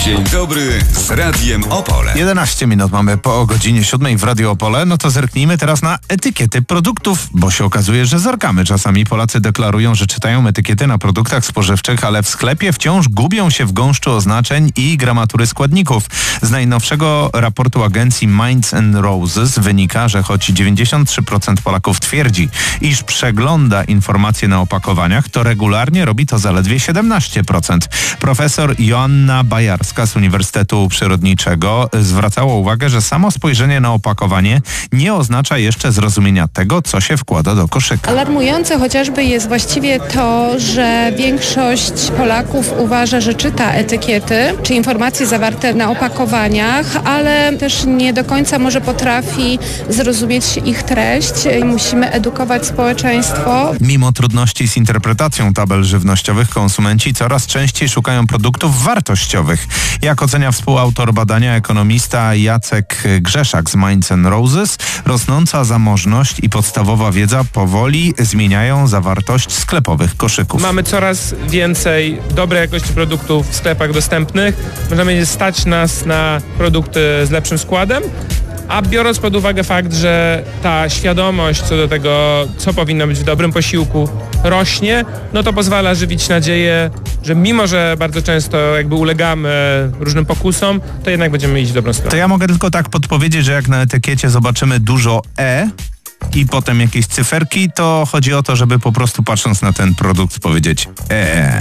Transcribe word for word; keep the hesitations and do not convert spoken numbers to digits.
Dzień dobry z Radiem Opole. jedenaście minut mamy po godzinie siódmej w Radio Opole. No to zerknijmy teraz na etykiety produktów, bo się okazuje, że zerkamy. Czasami Polacy deklarują, że czytają etykiety na produktach spożywczych, ale w sklepie wciąż gubią się w gąszczu oznaczeń i gramatury składników. Z najnowszego raportu agencji Minds and Roses wynika, że choć dziewięćdziesiąt trzy procent Polaków twierdzi, iż przegląda informacje na opakowaniach, to regularnie robi to zaledwie siedemnaście procent. Profesor Joanna Bajarska z Uniwersytetu Przyrodniczego zwracała uwagę, że samo spojrzenie na opakowanie nie oznacza jeszcze zrozumienia tego, co się wkłada do koszyka. Alarmujące chociażby jest właściwie to, że większość Polaków uważa, że czyta etykiety czy informacje zawarte na opakowaniach, ale też nie do końca może potrafi zrozumieć ich treść. Musimy edukować społeczeństwo. Mimo trudności z interpretacją tabel żywnościowych, konsumenci coraz częściej szukają produktów wartościowych. Jak ocenia współautor badania, ekonomista Jacek Grzeszak z Minds and Roses, rosnąca zamożność i podstawowa wiedza powoli zmieniają zawartość sklepowych koszyków. Mamy coraz więcej dobrej jakości produktów w sklepach dostępnych. Można będzie stać nas na produkty z lepszym składem, a biorąc pod uwagę fakt, że ta świadomość co do tego, co powinno być w dobrym posiłku, rośnie, no to pozwala żywić nadzieję, że mimo, że bardzo często jakby ulegamy różnym pokusom, to jednak będziemy iść w dobrą stronę. To ja mogę tylko tak podpowiedzieć, że jak na etykiecie zobaczymy dużo E i potem jakieś cyferki, to chodzi o to, żeby po prostu patrząc na ten produkt powiedzieć E.